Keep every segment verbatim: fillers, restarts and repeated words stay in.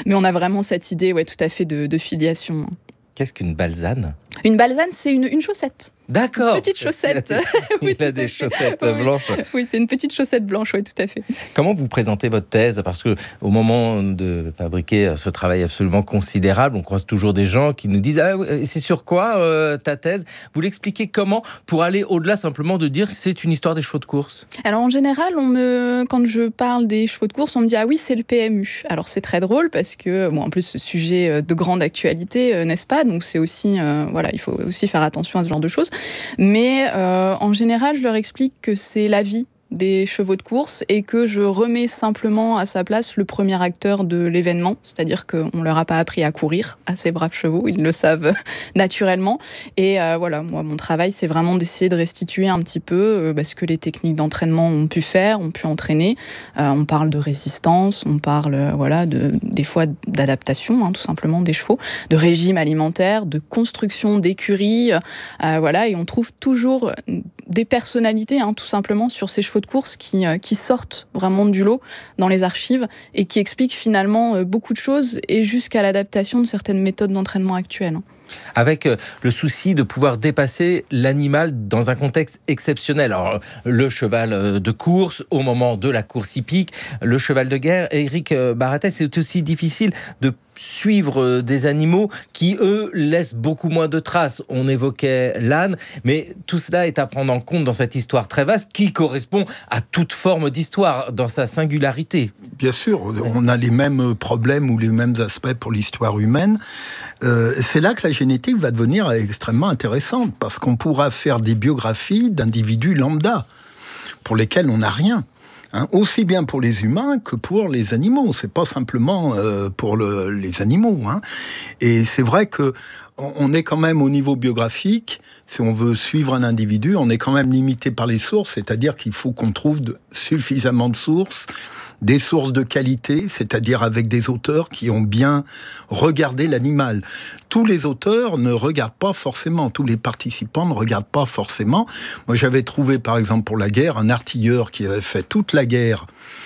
Mais on a vraiment cette idée, ouais, tout à fait de, de filiation. Qu'est-ce qu'une balzane ? Une balzane, c'est une, une chaussette. D'accord. Une petite chaussette. Il oui, a des chaussettes oui. blanches. Oui, c'est une petite chaussette blanche, oui, tout à fait. Comment vous présentez votre thèse ? Parce que au moment de fabriquer ce travail absolument considérable, on croise toujours des gens qui nous disent « Ah, c'est sur quoi euh, ta thèse ?» Vous l'expliquez comment pour aller au-delà simplement de dire « c'est une histoire des chevaux de course ». Alors en général, on me, quand je parle des chevaux de course, on me dit « Ah oui, c'est le P M U ». Alors c'est très drôle parce que, bon, en plus, ce sujet de grande actualité, n'est-ce pas ? Donc c'est aussi, euh, voilà, il faut aussi faire attention à ce genre de choses. Mais euh, en général, je leur explique que c'est la vie des chevaux de course et que je remets simplement à sa place le premier acteur de l'événement, c'est-à-dire qu'on ne leur a pas appris à courir, à ces braves chevaux, ils le savent naturellement. Et euh, voilà, moi, mon travail, c'est vraiment d'essayer de restituer un petit peu euh, bah, ce que les techniques d'entraînement ont pu faire, ont pu entraîner. Euh, on parle de résistance, on parle euh, voilà, de, des fois d'adaptation, hein, tout simplement, des chevaux, de régime alimentaire, de construction d'écuries, euh, voilà, et on trouve toujours des personnalités, hein, tout simplement, sur ces chevaux de course qui, euh, qui sortent vraiment du lot dans les archives et qui expliquent finalement euh, beaucoup de choses et jusqu'à l'adaptation de certaines méthodes d'entraînement actuelles. Avec le souci de pouvoir dépasser l'animal dans un contexte exceptionnel. Alors, le cheval de course, au moment de la course hippique, le cheval de guerre. Éric Baratet, c'est aussi difficile de suivre des animaux qui, eux, laissent beaucoup moins de traces. On évoquait l'âne, mais tout cela est à prendre en compte dans cette histoire très vaste qui correspond à toute forme d'histoire, dans sa singularité. Bien sûr, on a les mêmes problèmes ou les mêmes aspects pour l'histoire humaine. Euh, c'est là que la génétique va devenir extrêmement intéressante, parce qu'on pourra faire des biographies d'individus lambda, pour lesquels on n'a rien. Hein, aussi bien pour les humains que pour les animaux. C'est pas simplement euh, pour le, les animaux. Hein. Et c'est vrai que on est quand même au niveau biographique, si on veut suivre un individu, on est quand même limité par les sources, c'est-à-dire qu'il faut qu'on trouve de, suffisamment de sources, des sources de qualité, c'est-à-dire avec des auteurs qui ont bien regardé l'animal. Tous les auteurs ne regardent pas forcément, tous les participants ne regardent pas forcément. Moi, j'avais trouvé, par exemple, pour la guerre, un artilleur qui avait fait toute la guerre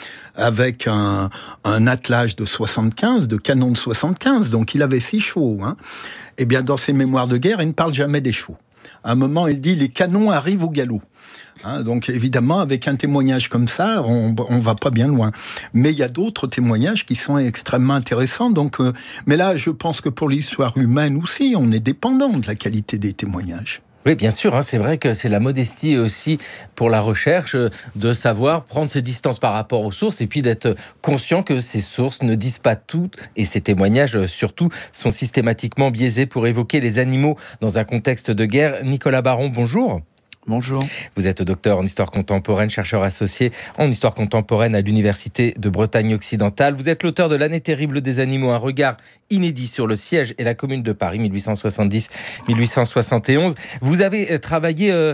avec un, un attelage de soixante-quinze, de canon de soixante-quinze, donc il avait six chevaux. Hein. Eh bien, dans ses mémoires de guerre, il ne parle jamais des chevaux. À un moment, il dit « les canons arrivent au galop ». Hein, donc évidemment, avec un témoignage comme ça, on ne va pas bien loin. Mais il y a d'autres témoignages qui sont extrêmement intéressants. Donc, euh, mais là, je pense que pour l'histoire humaine aussi, on est dépendant de la qualité des témoignages. Oui, bien sûr, hein, c'est vrai que c'est la modestie aussi pour la recherche de savoir prendre ses distances par rapport aux sources et puis d'être conscient que ces sources ne disent pas tout et ces témoignages surtout sont systématiquement biaisés pour évoquer les animaux dans un contexte de guerre. Nicolas Baron, bonjour. Bonjour. Vous êtes docteur en histoire contemporaine, chercheur associé en histoire contemporaine à l'Université de Bretagne occidentale. Vous êtes l'auteur de L'année terrible des animaux, un regard inédit sur le siège et la Commune de Paris, mille huit cent soixante-dix à mille huit cent soixante et onze. Vous avez travaillé, euh,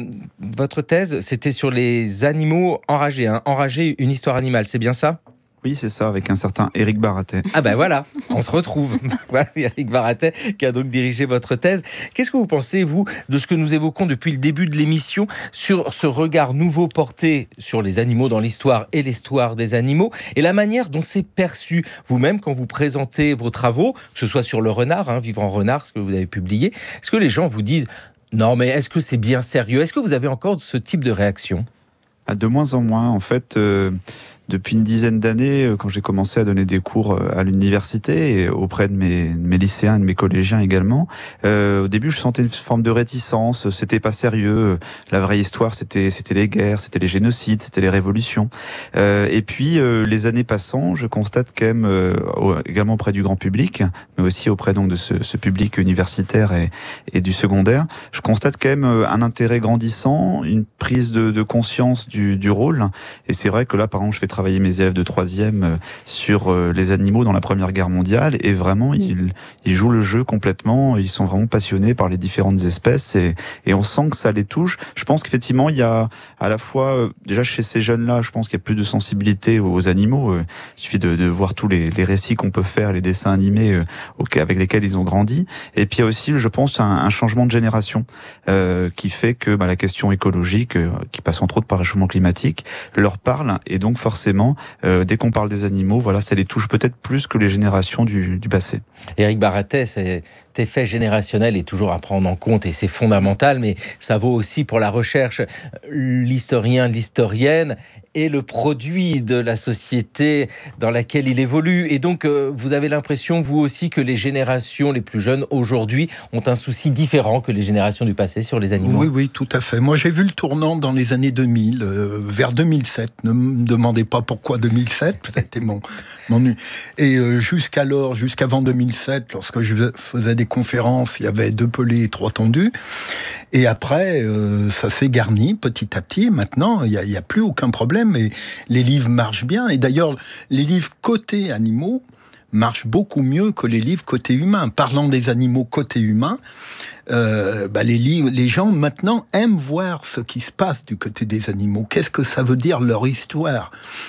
votre thèse, c'était sur les animaux enragés. Hein. Enragés, une histoire animale, c'est bien ça ? Oui, c'est ça, avec un certain Éric Baratet. Ah ben voilà, on se retrouve. Voilà, Éric Baratet qui a donc dirigé votre thèse. Qu'est-ce que vous pensez, vous, de ce que nous évoquons depuis le début de l'émission sur ce regard nouveau porté sur les animaux dans l'histoire et l'histoire des animaux et la manière dont c'est perçu vous-même quand vous présentez vos travaux, que ce soit sur le renard, hein, Vivre en renard, ce que vous avez publié, est-ce que les gens vous disent « Non, mais est-ce que c'est bien sérieux » Est-ce que vous avez encore ce type de réaction ? De moins en moins, en fait... Euh... Depuis une dizaine d'années, quand j'ai commencé à donner des cours à l'université et auprès de mes, de mes lycéens et de mes collégiens également, euh, au début je sentais une forme de réticence, c'était pas sérieux, la vraie histoire c'était, c'était les guerres, c'était les génocides, c'était les révolutions. Euh, et puis euh, les années passant, je constate quand même, euh, également auprès du grand public, mais aussi auprès donc de ce, ce public universitaire et, et du secondaire, je constate quand même un intérêt grandissant, une prise de, de conscience du, du rôle. Et c'est vrai que là, par exemple, je fais travailler mes élèves de troisième sur les animaux dans la Première Guerre mondiale et vraiment ils, ils jouent le jeu complètement, ils sont vraiment passionnés par les différentes espèces et, et on sent que ça les touche. Je pense qu'effectivement il y a à la fois, déjà chez ces jeunes-là, je pense qu'il y a plus de sensibilité aux animaux, il suffit de, de voir tous les, les récits qu'on peut faire, les dessins animés avec lesquels ils ont grandi, et puis il y a aussi, je pense, un, un changement de génération euh, qui fait que bah, la question écologique, euh, qui passe entre autres par le réchauffement climatique, leur parle et donc forcément forcément, euh, dès qu'on parle des animaux, voilà, ça les touche peut-être plus que les générations du, du passé. Éric Baratet, cet effet générationnel est toujours à prendre en compte et c'est fondamental, mais ça vaut aussi pour la recherche. L'historien, l'historienne est le produit de la société dans laquelle il évolue. Et donc, euh, vous avez l'impression, vous aussi, que les générations les plus jeunes aujourd'hui ont un souci différent que les générations du passé sur les animaux. Oui, oui, tout à fait. Moi, j'ai vu le tournant dans les années deux mille, euh, vers deux mille sept. Ne me demandez pas pourquoi deux mille sept, c'était mon, mon... Et euh, jusqu'alors, jusqu'avant deux mille sept, lorsque je faisais des conférences, il y avait deux pelés et trois tondus. Et après, euh, ça s'est garni petit à petit. Maintenant, il n'y a, y a plus aucun problème. Et les livres marchent bien. Et d'ailleurs, les livres côté animaux marchent beaucoup mieux que les livres côté humain. Parlant des animaux côté humain, euh, bah les, livres, les gens maintenant aiment voir ce qui se passe du côté des animaux. Qu'est-ce que ça veut dire, leur histoire ?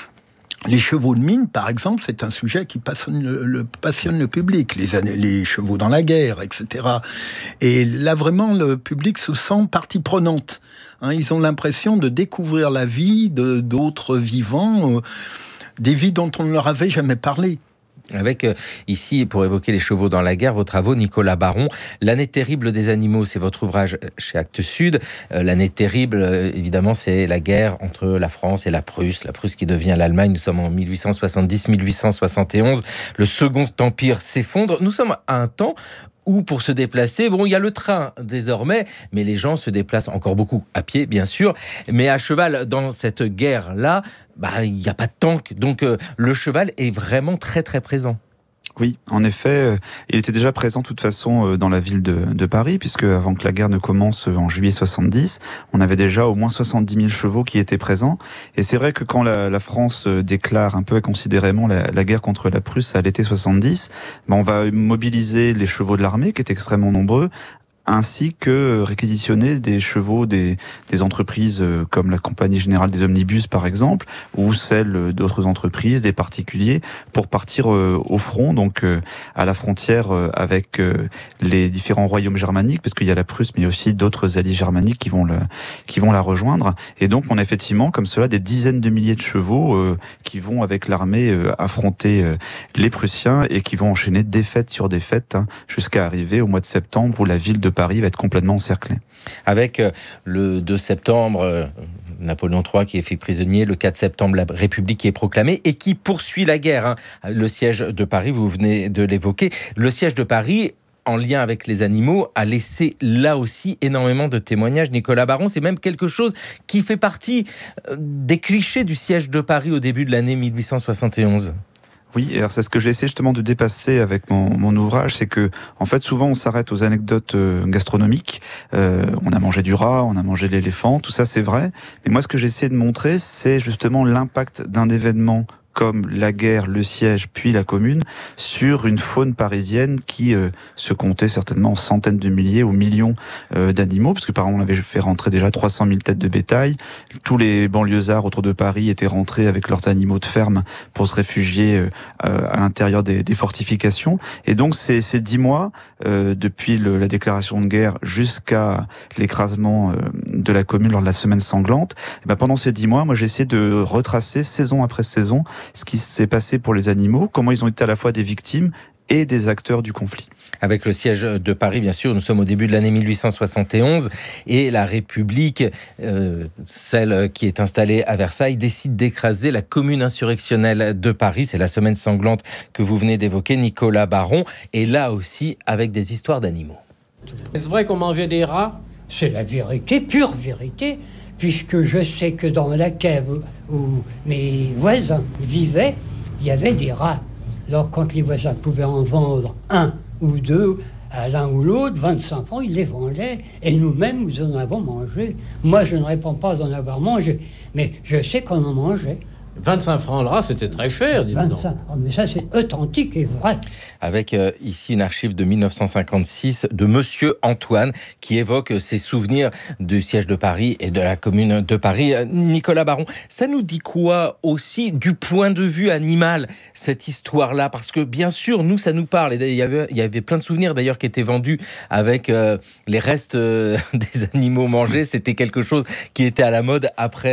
Les chevaux de mine, par exemple, c'est un sujet qui passionne le, le, passionne le public. Les, les chevaux dans la guerre, et cetera. Et là, vraiment, le public se sent partie prenante. Hein, ils ont l'impression de découvrir la vie de, d'autres vivants, euh, des vies dont on ne leur avait jamais parlé. Avec, euh, ici, pour évoquer les chevaux dans la guerre, vos travaux, Nicolas Baron. L'année terrible des animaux, c'est votre ouvrage chez Actes Sud. Euh, l'année terrible, euh, évidemment, c'est la guerre entre la France et la Prusse. La Prusse qui devient l'Allemagne. Nous sommes en mille huit cent soixante-dix mille huit cent soixante et onze. Le Second Empire s'effondre. Nous sommes à un temps où pour se déplacer, bon, il y a le train désormais, mais les gens se déplacent encore beaucoup à pied, bien sûr, mais à cheval, dans cette guerre-là, bah, il n'y a pas de tank, donc euh, le cheval est vraiment très très présent. Oui, en effet, euh, il était déjà présent de toute façon euh, dans la ville de, de Paris, puisque avant que la guerre ne commence euh, en juillet soixante-dix, on avait déjà au moins soixante-dix mille chevaux qui étaient présents. Et c'est vrai que quand la, la France euh, déclare un peu inconsidérément la, la guerre contre la Prusse à l'été soixante-dix, ben on va mobiliser les chevaux de l'armée, qui étaient extrêmement nombreux, ainsi que réquisitionner des chevaux des, des entreprises comme la Compagnie Générale des Omnibus par exemple, ou celles d'autres entreprises, des particuliers, pour partir au front, donc à la frontière avec les différents royaumes germaniques, parce qu'il y a la Prusse, mais aussi d'autres alliés germaniques qui vont, le, qui vont la rejoindre. Et donc on a effectivement comme cela des dizaines de milliers de chevaux euh, qui vont avec l'armée euh, affronter euh, les Prussiens et qui vont enchaîner défaite sur défaite hein, jusqu'à arriver au mois de septembre où la ville de Paris va être complètement encerclée. Avec euh, le deux septembre, euh, Napoléon trois qui est fait prisonnier, le quatre septembre, la République qui est proclamée et qui poursuit la guerre. Hein. Le siège de Paris, vous venez de l'évoquer. Le siège de Paris, en lien avec les animaux, a laissé là aussi énormément de témoignages. Nicolas Baron, c'est même quelque chose qui fait partie des clichés du siège de Paris au début de l'année mille huit cent soixante et onze. Oui, alors c'est ce que j'ai essayé justement de dépasser avec mon, mon ouvrage, c'est que en fait souvent on s'arrête aux anecdotes euh, gastronomiques. Euh, on a mangé du rat, on a mangé l'éléphant, tout ça c'est vrai. Mais moi ce que j'ai essayé de montrer, c'est justement l'impact d'un événement comme la guerre, le siège, puis la Commune, sur une faune parisienne qui euh, se comptait certainement en centaines de milliers ou millions euh, d'animaux, parce que par exemple on avait fait rentrer déjà trois cent mille têtes de bétail, tous les banlieusards autour de Paris étaient rentrés avec leurs animaux de ferme pour se réfugier euh, à l'intérieur des, des fortifications, et donc ces, ces dix mois, euh, depuis le, la déclaration de guerre jusqu'à l'écrasement euh, de la Commune lors de la semaine sanglante, et ben pendant ces dix mois, moi j'ai essayé de retracer saison après saison ce qui s'est passé pour les animaux, comment ils ont été à la fois des victimes et des acteurs du conflit. Avec le siège de Paris, bien sûr, nous sommes au début de l'année mille huit cent soixante et onze et la République, euh, celle qui est installée à Versailles, décide d'écraser la commune insurrectionnelle de Paris. C'est la semaine sanglante que vous venez d'évoquer, Nicolas Baron, et là aussi avec des histoires d'animaux. Est-ce vrai qu'on mangeait des rats ? C'est la vérité, pure vérité, puisque je sais que dans la cave où mes voisins vivaient, il y avait des rats. Alors quand les voisins pouvaient en vendre un ou deux à l'un ou l'autre, vingt-cinq francs, ils les vendaient, et nous-mêmes, nous en avons mangé. Moi, je ne réponds pas en avoir mangé, mais je sais qu'on en mangeait. vingt-cinq francs le rat, c'était très cher, dis donc. vingt-cinq, oh, mais ça, c'est authentique et vrai. Avec euh, ici une archive de mille neuf cent cinquante-six de Monsieur Antoine qui évoque ses souvenirs du siège de Paris et de la commune de Paris. Euh, Nicolas Baron, ça nous dit quoi aussi du point de vue animal, cette histoire-là ? Parce que bien sûr, nous, ça nous parle. Et il y avait, il y avait plein de souvenirs d'ailleurs qui étaient vendus avec euh, les restes euh, des animaux mangés. C'était quelque chose qui était à la mode après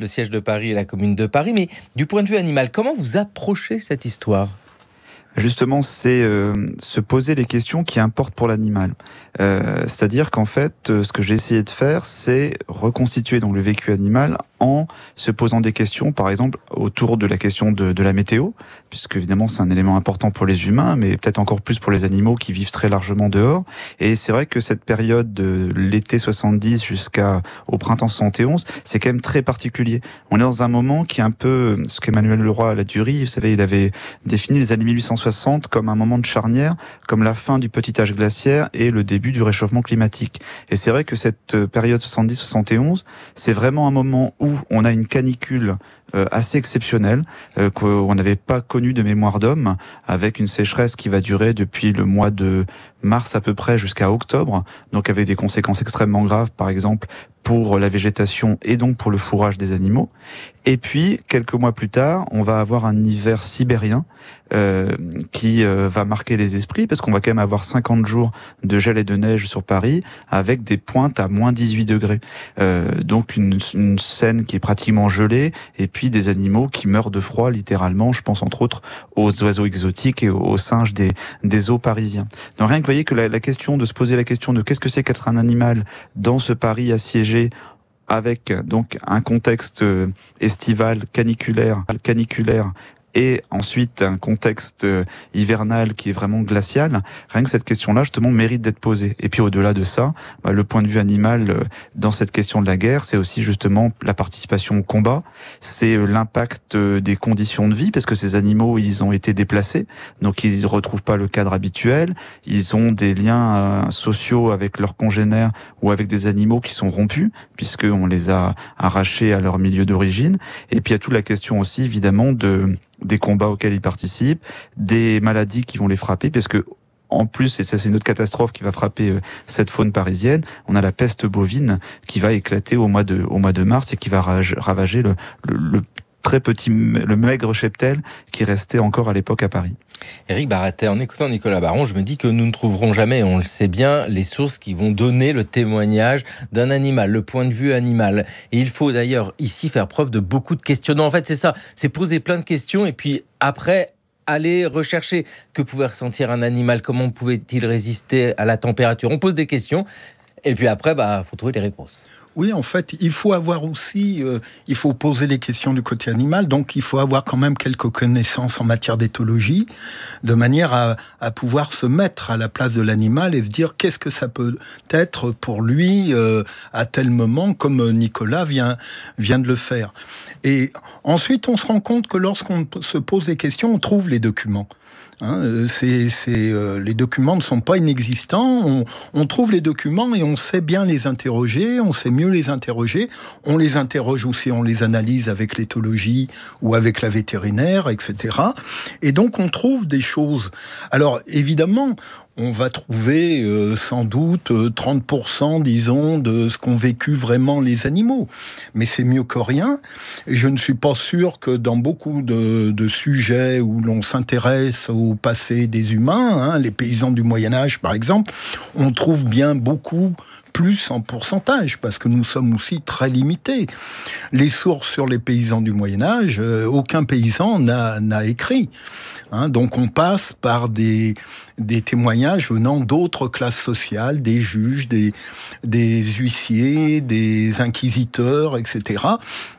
le siège de Paris et la Commune de Paris. Mais du point de vue animal, comment vous approchez cette histoire ? Justement, c'est euh, se poser les questions qui importent pour l'animal. Euh, c'est-à-dire qu'en fait, euh, ce que j'ai essayé de faire, c'est reconstituer donc le vécu animal en se posant des questions, par exemple, autour de la question de, de la météo, puisque évidemment c'est un élément important pour les humains, mais peut-être encore plus pour les animaux qui vivent très largement dehors. Et c'est vrai que cette période de l'été soixante-dix jusqu'au printemps soixante et onze, c'est quand même très particulier. On est dans un moment qui est un peu ce qu'Emmanuel Leroy Ladurie, vous savez, il avait défini les années mille huit cent soixante comme un moment de charnière, comme la fin du petit âge glaciaire et le début du réchauffement climatique. Et c'est vrai que cette période soixante-dix soixante et onze, c'est vraiment un moment où on a une canicule euh, assez exceptionnelle euh, qu'on n'avait pas connue de mémoire d'homme, avec une sécheresse qui va durer depuis le mois de mars à peu près jusqu'à octobre, donc avec des conséquences extrêmement graves, par exemple pour la végétation et donc pour le fourrage des animaux. Et puis, quelques mois plus tard, on va avoir un hiver sibérien euh, qui euh, va marquer les esprits, parce qu'on va quand même avoir cinquante jours de gel et de neige sur Paris, avec des pointes à moins dix-huit degrés. Euh, donc une, une scène qui est pratiquement gelée, et puis des animaux qui meurent de froid, littéralement. Je pense entre autres aux oiseaux exotiques et aux, aux singes des, des eaux parisiens. Donc rien que vous voyez que la, la question de se poser la question de qu'est-ce que c'est qu'être un animal dans ce Paris assiégé, avec donc un contexte estival, caniculaire, caniculaire, et ensuite un contexte hivernal qui est vraiment glacial, rien que cette question-là, justement, mérite d'être posée. Et puis au-delà de ça, bah, le point de vue animal dans cette question de la guerre, c'est aussi justement la participation au combat, c'est l'impact des conditions de vie, parce que ces animaux, ils ont été déplacés, donc ils ne retrouvent pas le cadre habituel, ils ont des liens euh, sociaux avec leurs congénères ou avec des animaux qui sont rompus, puisqu'on les a arrachés à leur milieu d'origine. Et puis il y a toute la question aussi, évidemment, de des combats auxquels ils participent, des maladies qui vont les frapper, parce que en plus, et ça c'est une autre catastrophe qui va frapper euh, cette faune parisienne, on a la peste bovine qui va éclater au mois de, au mois de mars et qui va rage, ravager le, le, le très petit, le maigre cheptel qui restait encore à l'époque à Paris. Éric Baratet, en écoutant Nicolas Baron, je me dis que nous ne trouverons jamais, on le sait bien, les sources qui vont donner le témoignage d'un animal, le point de vue animal. Et il faut d'ailleurs ici faire preuve de beaucoup de questionnements. En fait, c'est ça, c'est poser plein de questions et puis après, aller rechercher que pouvait ressentir un animal, comment pouvait-il résister à la température. On pose des questions et puis après, bah, faut trouver les réponses. Oui, en fait, il faut avoir aussi, euh, il faut poser les questions du côté animal, donc il faut avoir quand même quelques connaissances en matière d'éthologie, de manière à, à pouvoir se mettre à la place de l'animal et se dire qu'est-ce que ça peut être pour lui euh, à tel moment, comme Nicolas vient, vient de le faire. Et ensuite, on se rend compte que lorsqu'on se pose des questions, on trouve les documents. Hein, c'est, c'est, euh, les documents ne sont pas inexistants, on, on trouve les documents et on sait bien les interroger, on sait mieux les interroger, on les interroge aussi, on les analyse avec l'éthologie ou avec la vétérinaire, et cetera. Et donc on trouve des choses. Alors évidemment, on va trouver euh, sans doute euh, trente pour cent, disons, de ce qu'ont vécu vraiment les animaux. Mais c'est mieux que rien. Et je ne suis pas sûr que dans beaucoup de, de sujets où l'on s'intéresse au passé des humains, hein, les paysans du Moyen-Âge par exemple, on trouve bien beaucoup plus en pourcentage, parce que nous sommes aussi très limités. Les sources sur les paysans du Moyen-Âge, euh, aucun paysan n'a, n'a écrit. Hein, donc on passe par des, des témoignages venant d'autres classes sociales, des juges, des, des huissiers, des inquisiteurs, et cetera,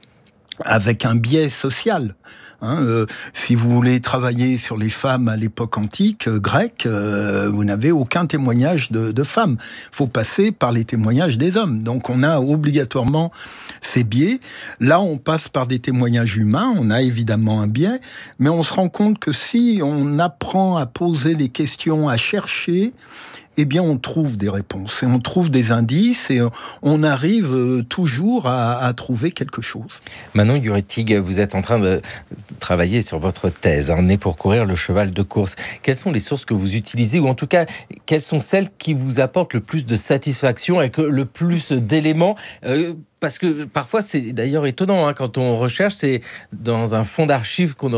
avec un biais social. Hein, euh, si vous voulez travailler sur les femmes à l'époque antique euh, grecque, euh, vous n'avez aucun témoignage de, de femmes. Il faut passer par les témoignages des hommes. Donc on a obligatoirement ces biais. Là, on passe par des témoignages humains. On a évidemment un biais, mais on se rend compte que si on apprend à poser les questions, à chercher, eh bien, on trouve des réponses et on trouve des indices et on arrive toujours à, à trouver quelque chose. Manon Gurettig, vous êtes en train de travailler sur votre thèse, hein, Né pour courir, le cheval de course. Quelles sont les sources que vous utilisez, ou en tout cas, quelles sont celles qui vous apportent le plus de satisfaction et le plus d'éléments euh, Parce que parfois, c'est d'ailleurs étonnant, hein, quand on recherche, c'est dans un fond d'archives qu'on aurait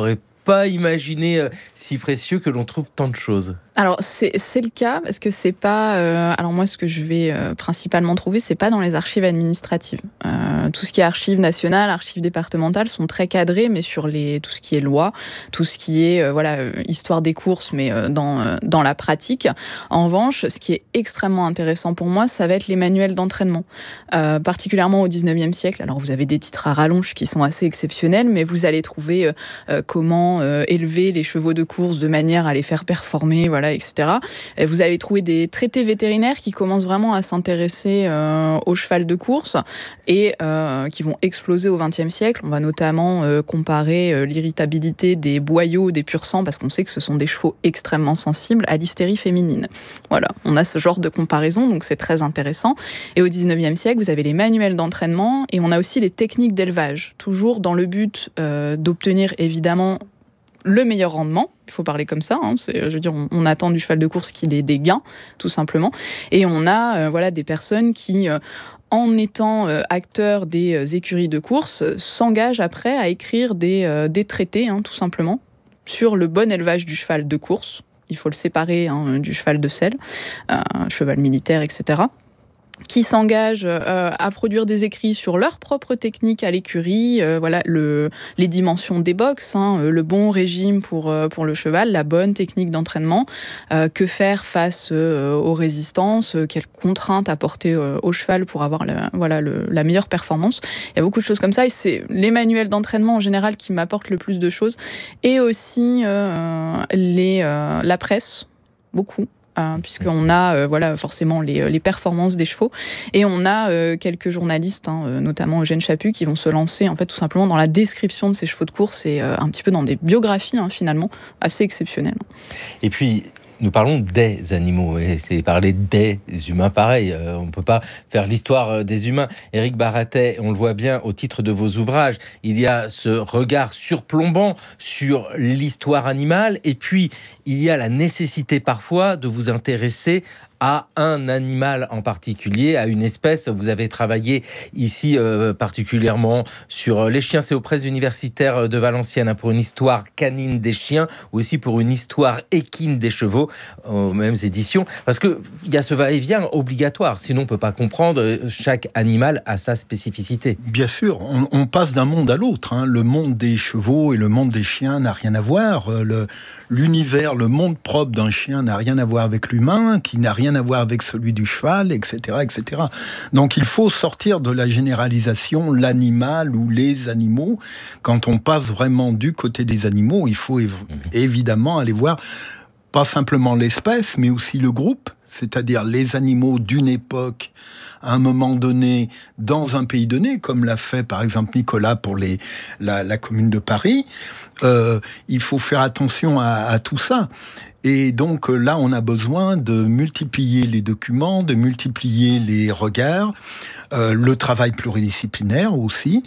pas imaginer euh, si précieux que l'on trouve tant de choses. Alors c'est, c'est le cas parce que c'est pas. Euh, alors moi, ce que je vais euh, principalement trouver, c'est pas dans les archives administratives. Euh, tout ce qui est archives nationales, archives départementales sont très cadrées, mais sur les tout ce qui est loi, tout ce qui est euh, voilà euh, histoire des courses, mais euh, dans euh, dans la pratique. En revanche, ce qui est extrêmement intéressant pour moi, ça va être les manuels d'entraînement, euh, particulièrement au dix-neuvième siècle. Alors vous avez des titres à rallonge qui sont assez exceptionnels, mais vous allez trouver euh, euh, comment euh, élever les chevaux de course de manière à les faire performer, voilà. et cetera. Vous allez trouver des traités vétérinaires qui commencent vraiment à s'intéresser euh, au cheval de course et euh, qui vont exploser au vingtième siècle. On va notamment euh, comparer euh, l'irritabilité des boyaux, des pur-sang, parce qu'on sait que ce sont des chevaux extrêmement sensibles à l'hystérie féminine. Voilà, on a ce genre de comparaison, donc c'est très intéressant. Et au dix-neuvième siècle, vous avez les manuels d'entraînement et on a aussi les techniques d'élevage, toujours dans le but euh, d'obtenir évidemment le meilleur rendement. Il faut parler comme ça. Hein. C'est, je veux dire, on, on attend du cheval de course qu'il ait des gains, tout simplement. Et on a euh, voilà, des personnes qui, euh, en étant euh, acteurs des euh, écuries de course, euh, s'engagent après à écrire des, euh, des traités, hein, tout simplement, sur le bon élevage du cheval de course. Il faut le séparer hein, du cheval de selle, euh, cheval militaire, et cetera, qui s'engagent euh, à produire des écrits sur leur propre technique à l'écurie, euh, voilà, le, les dimensions des box, hein, le bon régime pour, euh, pour le cheval, la bonne technique d'entraînement, euh, que faire face euh, aux résistances, euh, quelles contraintes apporter euh, au cheval pour avoir la, voilà, le, la meilleure performance. Il y a beaucoup de choses comme ça et c'est les manuels d'entraînement en général qui m'apportent le plus de choses et aussi euh, les, euh, la presse, beaucoup. Euh, puisqu'on a euh, voilà, forcément les, les performances des chevaux. Et on a euh, quelques journalistes, hein, notamment Eugène Chaput, qui vont se lancer en fait, tout simplement dans la description de ces chevaux de course et euh, un petit peu dans des biographies, hein, finalement, assez exceptionnelles. Et puis, nous parlons des animaux, et c'est parler des humains pareil. Euh, on ne peut pas faire l'histoire des humains. Éric Baratet, on le voit bien au titre de vos ouvrages, il y a ce regard surplombant sur l'histoire animale, et puis il y a la nécessité parfois de vous intéresser à un animal en particulier, à une espèce. Vous avez travaillé ici euh, particulièrement sur les chiens. C'est aux presses universitaires de Valenciennes, hein, pour une histoire canine des chiens, ou aussi pour une histoire équine des chevaux, aux mêmes éditions. Parce qu'il y a ce va-et-vient obligatoire, sinon on ne peut pas comprendre. Chaque animal a sa spécificité. Bien sûr, on, on passe d'un monde à l'autre. Hein. Le monde des chevaux et le monde des chiens n'a rien à voir. Le, l'univers, le monde propre d'un chien n'a rien à voir avec l'humain, qui n'a rien à voir avec celui du cheval, et cetera, et cetera. Donc il faut sortir de la généralisation, l'animal ou les animaux. Quand on passe vraiment du côté des animaux, il faut év- évidemment aller voir pas simplement l'espèce, mais aussi le groupe, c'est-à-dire les animaux d'une époque, à un moment donné, dans un pays donné, comme l'a fait par exemple Nicolas pour les, la, la commune de Paris. Euh, il faut faire attention à, à tout ça. Et donc là, on a besoin de multiplier les documents, de multiplier les regards, euh, le travail pluridisciplinaire aussi.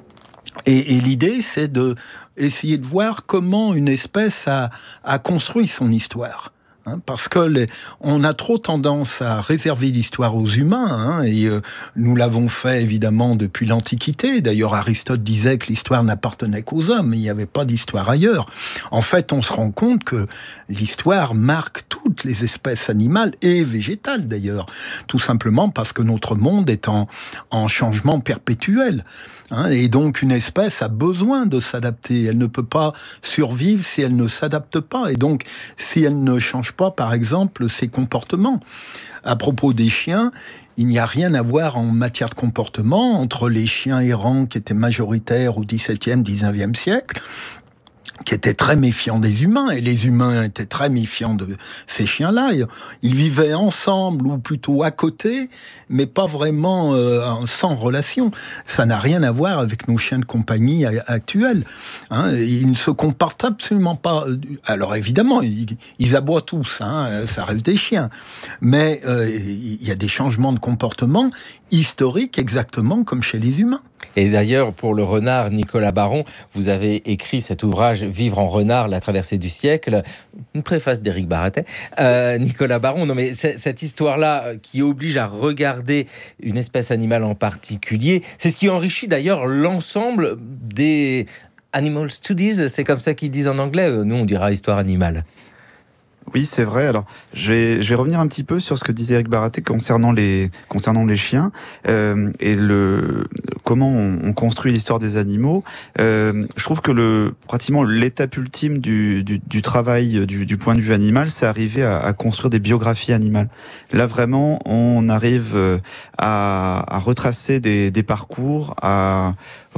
Et, et l'idée, c'est de essayer de voir comment une espèce a, a construit son histoire. Hein, parce que les, on a trop tendance à réserver l'histoire aux humains, hein, et euh, nous l'avons fait évidemment depuis l'Antiquité. D'ailleurs, Aristote disait que l'histoire n'appartenait qu'aux hommes, il n'y avait pas d'histoire ailleurs. En fait, on se rend compte que l'histoire marque toutes les espèces animales et végétales d'ailleurs, tout simplement parce que notre monde est en, en changement perpétuel. Hein, et donc une espèce a besoin de s'adapter. Elle ne peut pas survivre si elle ne s'adapte pas. Et donc, si elle ne change pas, par exemple, ses comportements. À propos des chiens, il n'y a rien à voir en matière de comportement entre les chiens errants qui étaient majoritaires au dix-septième, dix-neuvième siècle, qui étaient très méfiants des humains, et les humains étaient très méfiants de ces chiens-là. Ils vivaient ensemble, ou plutôt à côté, mais pas vraiment euh, sans relation. Ça n'a rien à voir avec nos chiens de compagnie actuels. Hein. Ils ne se comportent absolument pas... Alors évidemment, ils, ils aboient tous, hein, ça reste des chiens. Mais euh, il y a des changements de comportement historiques, exactement comme chez les humains. Et d'ailleurs, pour le renard, Nicolas Baron, vous avez écrit cet ouvrage « Vivre en renard, la traversée du siècle », une préface d'Éric Baratet. Euh, Nicolas Baron, non mais cette histoire-là qui oblige à regarder une espèce animale en particulier, c'est ce qui enrichit d'ailleurs l'ensemble des Animal Studies, c'est comme ça qu'ils disent en anglais. Nous, on dira histoire animale. Oui, c'est vrai. Alors, je vais, je vais revenir un petit peu sur ce que disait Éric Baraté concernant les, concernant les chiens euh, et le comment on, on construit l'histoire des animaux. Euh, je trouve que le pratiquement l'étape ultime du, du, du travail du, du point de vue animal, c'est arriver à, à construire des biographies animales. Là, vraiment, on arrive à, à retracer des, des parcours, à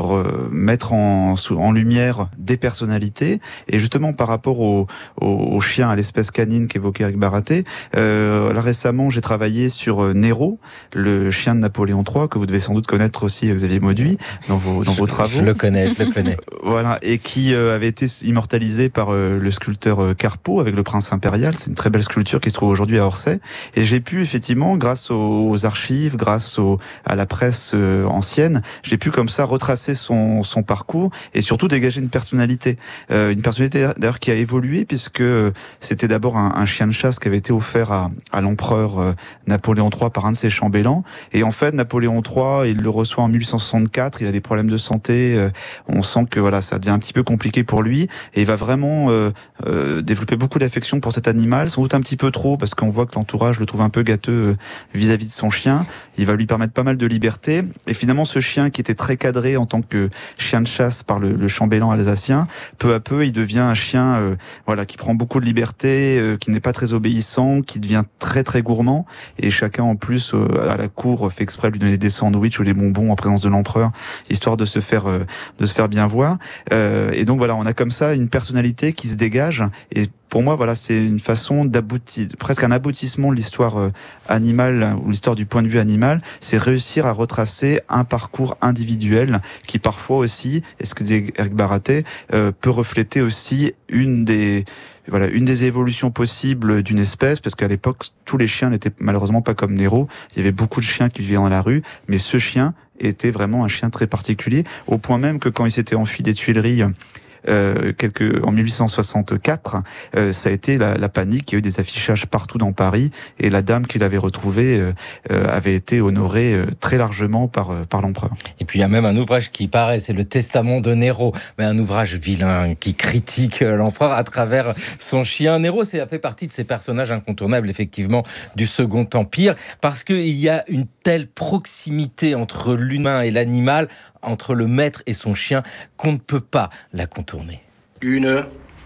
mettre en, en lumière des personnalités. Et justement, par rapport aux au, au chiens, à l'espèce canine qu'évoquait Éric Baraté, euh, là récemment, j'ai travaillé sur Nero, le chien de Napoléon trois, que vous devez sans doute connaître aussi, Xavier Mauduit, dans vos, dans vos travaux. Je le connais, je le connais. Voilà, et qui euh, avait été immortalisé par euh, le sculpteur euh, Carpeau avec le Prince Impérial. C'est une très belle sculpture qui se trouve aujourd'hui à Orsay. Et j'ai pu, effectivement, grâce aux, aux archives, grâce au, à la presse euh, ancienne, j'ai pu comme ça retracer Son, son parcours et surtout dégager une personnalité. Euh, une personnalité d'ailleurs qui a évolué puisque c'était d'abord un, un chien de chasse qui avait été offert à, à l'empereur euh, Napoléon trois par un de ses chambellans. Et en fait, Napoléon trois, il le reçoit en mille huit cent soixante-quatre, il a des problèmes de santé, euh, on sent que voilà, ça devient un petit peu compliqué pour lui et il va vraiment euh, euh, développer beaucoup d'affection pour cet animal, sans doute un petit peu trop parce qu'on voit que l'entourage le trouve un peu gâteux euh, vis-à-vis de son chien. Il va lui permettre pas mal de liberté et finalement ce chien qui était très cadré en tant que chien de chasse par le, le chambellan alsacien, peu à peu il devient un chien euh, voilà, qui prend beaucoup de liberté, euh, qui n'est pas très obéissant, qui devient très très gourmand et chacun en plus euh, à la cour fait exprès de lui donner des sandwichs ou des bonbons en présence de l'empereur histoire de se faire, euh, de se faire bien voir euh, et donc voilà, on a comme ça une personnalité qui se dégage et pour moi, voilà, c'est une façon d'aboutir, presque un aboutissement de l'histoire euh, animale ou l'histoire du point de vue animal. C'est réussir à retracer un parcours individuel qui parfois aussi, et ce que dit Éric Baraté, euh, peut refléter aussi une des voilà, une des évolutions possibles d'une espèce, parce qu'à l'époque, tous les chiens n'étaient malheureusement pas comme Nero. Il y avait beaucoup de chiens qui vivaient dans la rue, mais ce chien était vraiment un chien très particulier, au point même que quand il s'était enfui des Tuileries Euh, quelques, en mille huit cent soixante-quatre, euh, ça a été la, la panique. Il y a eu des affichages partout dans Paris et la dame qui l'avait retrouvé euh, euh, avait été honorée euh, très largement par, euh, par l'empereur. Et puis il y a même un ouvrage qui paraît, c'est le Testament de Nero, mais un ouvrage vilain qui critique l'empereur à travers son chien. Nero, ça fait partie de ces personnages incontournables, effectivement, du Second Empire, parce qu'il y a une telle proximité entre l'humain et l'animal, entre le maître et son chien, qu'on ne peut pas la contourner. Une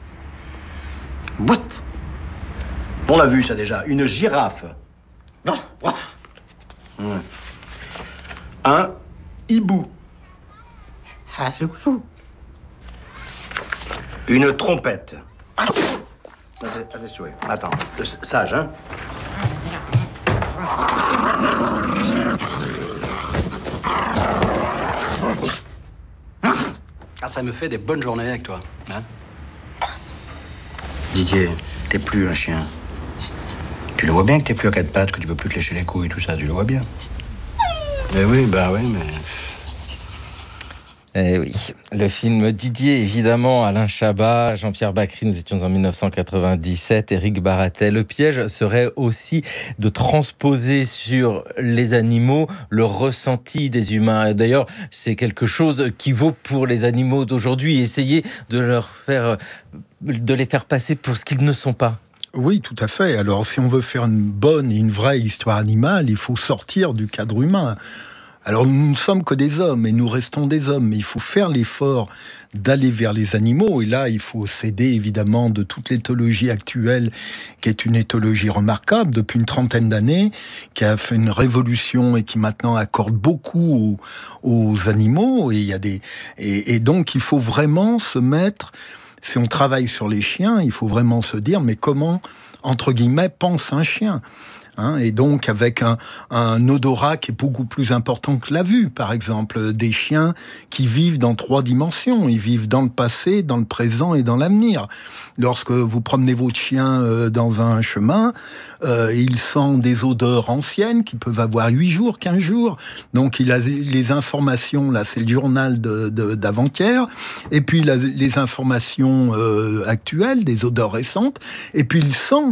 boîte. On l'a vu ça déjà. Une girafe. Non. Mmh. Un hibou. Une trompette. Attends, le sage, hein. Ah, ça me fait des bonnes journées avec toi, hein? Didier, t'es plus un chien. Tu le vois bien que t'es plus à quatre pattes, que tu peux plus te lécher les couilles et tout ça, tu le vois bien. Mais oui, bah oui, mais... Eh oui, le film Didier, évidemment, Alain Chabat, Jean-Pierre Bacry, nous étions en mille neuf cent quatre-vingt-dix-sept, Éric Baraté. Le piège serait aussi de transposer sur les animaux le ressenti des humains. D'ailleurs, c'est quelque chose qui vaut pour les animaux d'aujourd'hui. Essayer de leur faire, de les faire passer pour ce qu'ils ne sont pas. Oui, tout à fait. Alors, si on veut faire une bonne et une vraie histoire animale, il faut sortir du cadre humain. Alors, nous ne sommes que des hommes et nous restons des hommes, mais il faut faire l'effort d'aller vers les animaux. Et là, il faut s'aider évidemment de toute l'éthologie actuelle, qui est une éthologie remarquable depuis une trentaine d'années, qui a fait une révolution et qui maintenant accorde beaucoup aux, aux animaux. Et, il y a des, et, et donc, il faut vraiment se mettre... Si on travaille sur les chiens, il faut vraiment se dire, mais comment, entre guillemets, pense un chien ? Hein, et donc avec un, un odorat qui est beaucoup plus important que la vue, par exemple, des chiens qui vivent dans trois dimensions, ils vivent dans le passé, dans le présent et dans l'avenir. Lorsque vous promenez votre chien euh, dans un chemin, euh, il sent des odeurs anciennes qui peuvent avoir huit jours, quinze jours, donc il a les informations, là c'est le journal de, de, d'avant-hier, et puis la, les informations euh, actuelles, des odeurs récentes, et puis il sent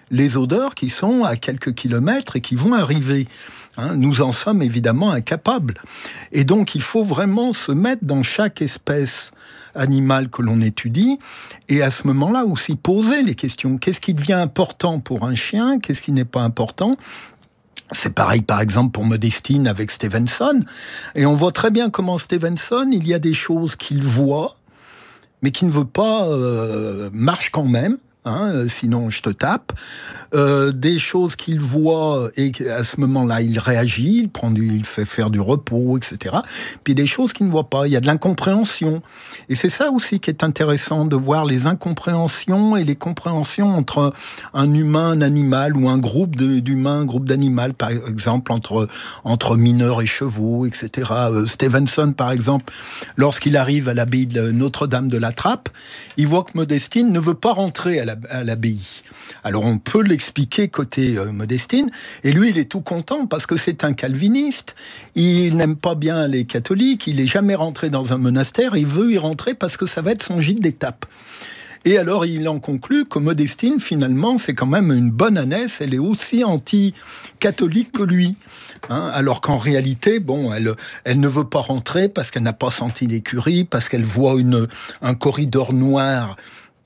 les odeurs qui sont à quelques kilomètres et qui vont arriver. Hein, nous en sommes évidemment incapables. Et donc, il faut vraiment se mettre dans chaque espèce animale que l'on étudie, et à ce moment-là aussi poser les questions. Qu'est-ce qui devient important pour un chien ? Qu'est-ce qui n'est pas important ? C'est pareil, par exemple, pour Modestine avec Stevenson. Et on voit très bien comment Stevenson, il y a des choses qu'il voit, mais qui ne veut pas, euh, marche quand même. Hein, sinon je te tape, euh, des choses qu'il voit et à ce moment-là il réagit, il prend du, il fait faire du repos, et cetera. Puis des choses qu'il ne voit pas, il y a de l'incompréhension. Et c'est ça aussi qui est intéressant, de voir les incompréhensions et les compréhensions entre un humain, un animal, ou un groupe de, d'humains, un groupe d'animaux, par exemple entre, entre mineurs et chevaux, et cetera. Euh, Stevenson, par exemple, lorsqu'il arrive à l'abbaye de Notre-Dame de la Trappe, il voit que Modestine ne veut pas rentrer à la à l'abbaye. Alors on peut l'expliquer côté euh, Modestine, et lui il est tout content parce que c'est un calviniste, il n'aime pas bien les catholiques, il n'est jamais rentré dans un monastère, il veut y rentrer parce que ça va être son gîte d'étape. Et alors il en conclut que Modestine finalement c'est quand même une bonne ânesse, elle est aussi anti-catholique que lui. Hein, alors qu'en réalité, bon, elle, elle ne veut pas rentrer parce qu'elle n'a pas senti l'écurie, parce qu'elle voit une, un corridor noir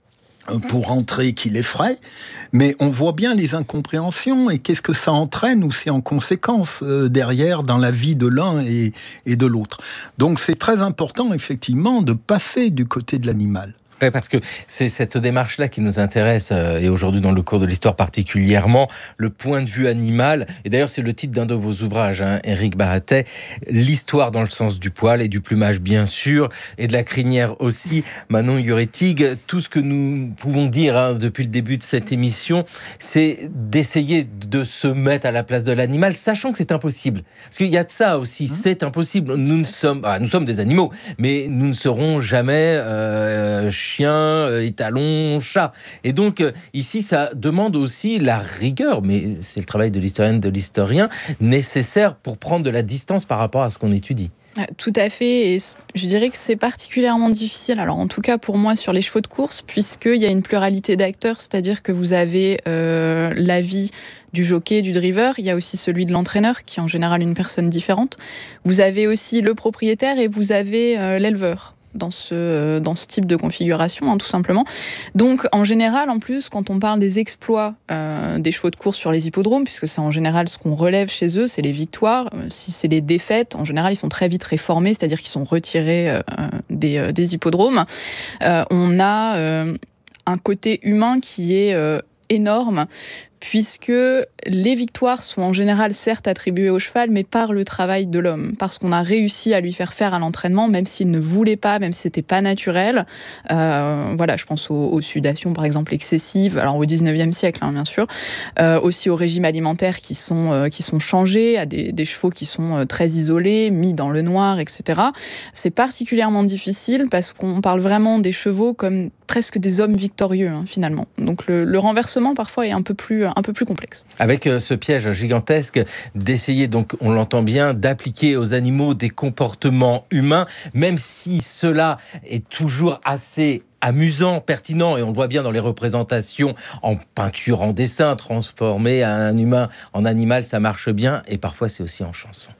pour rentrer qui l'effraie, mais on voit bien les incompréhensions et qu'est-ce que ça entraîne ou c'est en conséquence euh, derrière dans la vie de l'un et, et de l'autre. Donc c'est très important effectivement de passer du côté de l'animal. Ouais, parce que c'est cette démarche-là qui nous intéresse, euh, et aujourd'hui dans le cours de l'histoire particulièrement, le point de vue animal. Et d'ailleurs, c'est le titre d'un de vos ouvrages, hein, Éric Baratet, l'histoire dans le sens du poil et du plumage, bien sûr, et de la crinière aussi. Manon Yuré-Tigues, tout ce que nous pouvons dire hein, depuis le début de cette émission, c'est d'essayer de se mettre à la place de l'animal, sachant que c'est impossible. Parce qu'il y a de ça aussi, mmh. c'est impossible. Nous ne sommes, ah, nous sommes des animaux, mais nous ne serons jamais euh, chien, euh, étalon, chat. Et donc, euh, ici, ça demande aussi la rigueur, mais c'est le travail de l'historienne, de l'historien, nécessaire pour prendre de la distance par rapport à ce qu'on étudie. Tout à fait, et je dirais que c'est particulièrement difficile, alors en tout cas pour moi sur les chevaux de course, puisqu'il y a une pluralité d'acteurs, c'est-à-dire que vous avez euh, l'avis du jockey, du driver, il y a aussi celui de l'entraîneur, qui est en général une personne différente, vous avez aussi le propriétaire et vous avez euh, l'éleveur. Dans ce, dans ce type de configuration, hein, tout simplement. Donc, en général, en plus, quand on parle des exploits euh, des chevaux de course sur les hippodromes, puisque c'est en général ce qu'on relève chez eux, c'est les victoires. Euh, si c'est les défaites, en général, ils sont très vite réformés, c'est-à-dire qu'ils sont retirés euh, des, euh, des hippodromes. Euh, on a euh, un côté humain qui est euh, énorme, puisque les victoires sont en général certes attribuées au cheval, mais par le travail de l'homme, parce qu'on a réussi à lui faire faire à l'entraînement, même s'il ne voulait pas, même si c'était pas naturel. Euh, voilà, je pense aux, aux sudations, par exemple, excessives, alors au dix-neuvième siècle, hein, bien sûr, euh, aussi aux régimes alimentaires qui sont, euh, qui sont changés, à des, des chevaux qui sont euh, très isolés, mis dans le noir, et cetera. C'est particulièrement difficile parce qu'on parle vraiment des chevaux comme presque des hommes victorieux, hein, finalement. Donc le, le renversement, parfois, est un peu plus un peu plus complexe. Avec euh, ce piège gigantesque d'essayer, donc on l'entend bien, d'appliquer aux animaux des comportements humains, même si cela est toujours assez amusant, pertinent, et on le voit bien dans les représentations en peinture, en dessin, transformer un humain en animal, ça marche bien, et parfois c'est aussi en chanson.